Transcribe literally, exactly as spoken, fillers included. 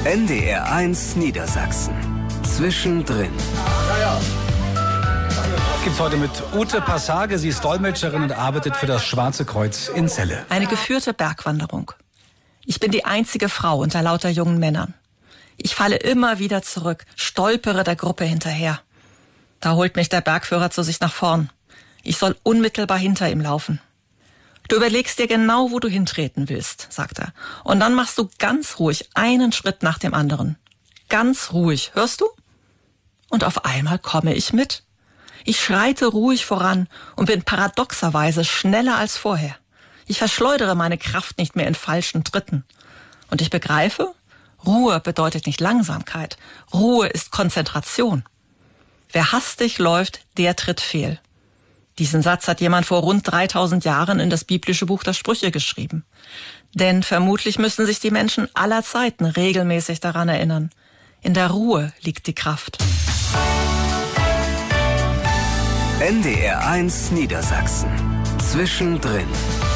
N D R eins Niedersachsen. Zwischendrin. Das gibt's heute mit Ute Passage. Sie ist Dolmetscherin und arbeitet für das Schwarze Kreuz in Celle. Eine geführte Bergwanderung. Ich bin die einzige Frau unter lauter jungen Männern. Ich falle immer wieder zurück, stolpere der Gruppe hinterher. Da holt mich der Bergführer zu sich nach vorn. Ich soll unmittelbar hinter ihm laufen. Du überlegst dir genau, wo du hintreten willst, sagt er. Und dann machst du ganz ruhig einen Schritt nach dem anderen. Ganz ruhig, hörst du? Und auf einmal komme ich mit. Ich schreite ruhig voran und bin paradoxerweise schneller als vorher. Ich verschleudere meine Kraft nicht mehr in falschen Tritten. Und ich begreife, Ruhe bedeutet nicht Langsamkeit. Ruhe ist Konzentration. Wer hastig läuft, der tritt fehl. Diesen Satz hat jemand vor rund dreitausend Jahren in das biblische Buch der Sprüche geschrieben. Denn vermutlich müssen sich die Menschen aller Zeiten regelmäßig daran erinnern. In der Ruhe liegt die Kraft. N D R eins Niedersachsen. Zwischendrin.